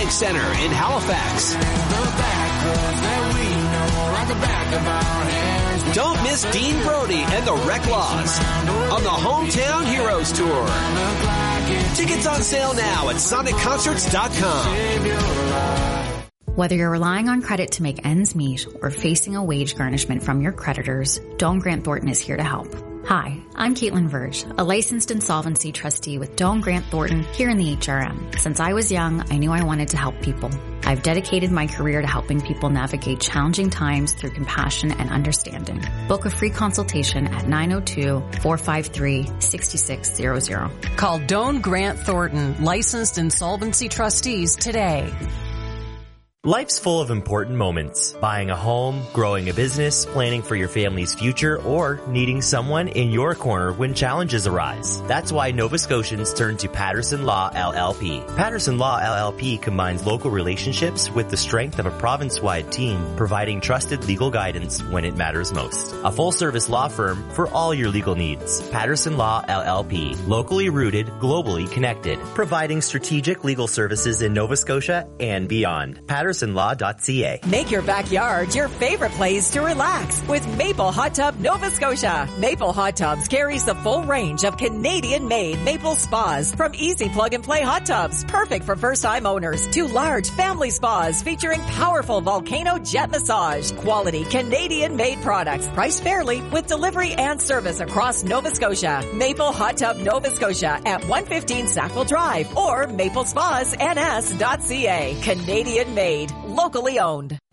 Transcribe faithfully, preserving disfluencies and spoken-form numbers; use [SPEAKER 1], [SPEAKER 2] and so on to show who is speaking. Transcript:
[SPEAKER 1] Civic Center in Halifax. Don't miss Dean Brody and the Wreck Laws on the Hometown Heroes Tour. Tickets on sale now at sonic concerts dot com.
[SPEAKER 2] Whether you're relying on credit to make ends meet or facing a wage garnishment from your creditors, Doane Grant Thornton is here to help. Hi, I'm Caitlin Verge, a licensed insolvency trustee with Doane Grant Thornton here in the H R M. Since I was young, I knew I wanted to help people. I've dedicated my career to helping people navigate challenging times through compassion and understanding. Book a free consultation at nine oh two, four five three, six six zero zero.
[SPEAKER 3] Call Doane Grant Thornton, licensed insolvency trustees today.
[SPEAKER 4] Life's full of important moments. Buying a home, growing a business, planning for your family's future, or needing someone in your corner when challenges arise. That's why Nova Scotians turn to Patterson Law L L P. Patterson Law L L P combines local relationships with the strength of a province-wide team, providing trusted legal guidance when it matters most. A full-service law firm for all your legal needs. Patterson Law L L P. Locally rooted, globally connected. Providing strategic legal services in Nova Scotia and beyond. Patterson Law dot C A.
[SPEAKER 5] Make your backyard your favorite place to relax with Maple Hot Tub Nova Scotia. Maple Hot Tubs carries the full range of Canadian-made maple spas, from easy plug-and-play hot tubs, perfect for first-time owners, to large family spas featuring powerful volcano jet massage. Quality Canadian-made products, priced fairly with delivery and service across Nova Scotia. Maple Hot Tub Nova Scotia at one fifteen Sackville Drive or maple spas n s dot c a. Canadian-made. Locally owned.